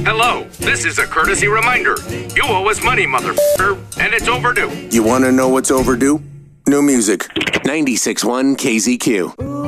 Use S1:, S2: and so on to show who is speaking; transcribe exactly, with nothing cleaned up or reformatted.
S1: Hello, this is a courtesy reminder. You owe us money, motherfucker, and it's overdue.
S2: You want to know what's overdue? New music. ninety-six point one K Z Q.